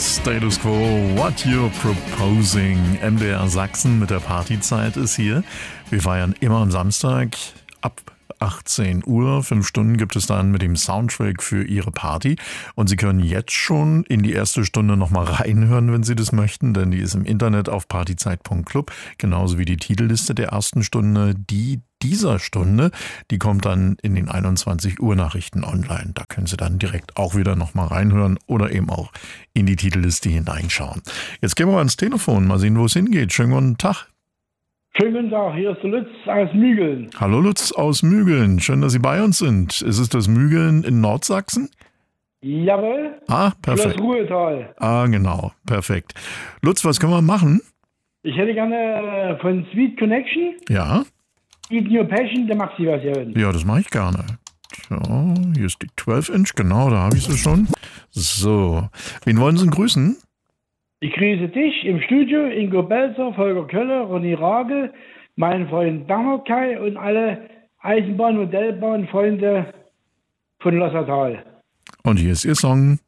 Status Quo, what you're proposing. MDR Sachsen mit der Partyzeit ist hier. Wir feiern immer am Samstag ab 18 Uhr. 5 Stunden gibt es dann mit dem Soundtrack für Ihre Party. Und Sie können jetzt schon in die erste Stunde nochmal reinhören, wenn Sie das möchten, denn die ist im Internet auf partyzeit.club, genauso wie die Titelliste der ersten Stunde. Dieser Stunde, die kommt dann in den 21 Uhr Nachrichten online. Da können Sie dann direkt auch wieder nochmal reinhören oder eben auch in die Titelliste hineinschauen. Jetzt gehen wir mal ans Telefon, mal sehen, wo es hingeht. Schönen guten Tag. Schönen guten Tag, hier ist der Lutz aus Mügeln. Hallo Lutz aus Mügeln, schön, dass Sie bei uns sind. Ist es das Mügeln in Nordsachsen? Jawohl. Ah, perfekt. Das Ruhetal. Ah, genau, perfekt. Lutz, was können wir machen? Ich hätte gerne von Sweet Connection Ja? Eat Your Passion, der Maxi-Version. Ja, das mache ich gerne. So, hier ist die 12-Inch, genau, da habe ich sie schon. So, wen wollen Sie denn grüßen? Ich grüße dich im Studio, Ingo Belzer, Volker Köller, Ronny Ragel, meinen Freund Bernhard Kai und alle Eisenbahn- und Modellbahnfreunde von Lossertal. Und hier ist Ihr Song.